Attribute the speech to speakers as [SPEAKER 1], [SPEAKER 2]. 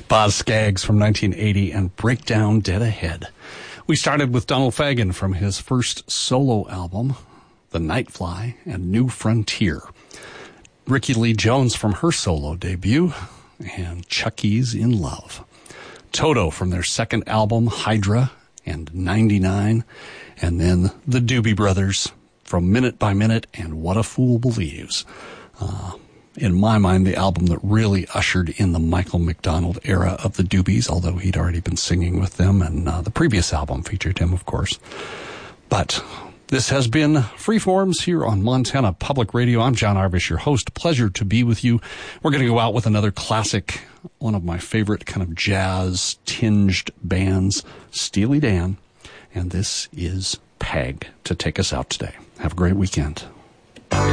[SPEAKER 1] Boz Scaggs from 1980 and Breakdown Dead Ahead. We started with Donald Fagen from his first solo album, The Nightfly and New Frontier. Ricky Lee Jones from her solo debut, and Chucky's in Love. Toto from their second album, Hydra and 99, and then the Doobie Brothers from Minute by Minute and What a Fool Believes. In my mind, the album that really ushered in the Michael McDonald era of the Doobies, although he'd already been singing with them, and the previous album featured him, of course. But this has been Freeforms here on Montana Public Radio. I'm John Arvish, your host. Pleasure to be with you. We're going to go out with another classic, one of my favorite kind of jazz-tinged bands, Steely Dan, and this is Peg to take us out today. Have a great weekend.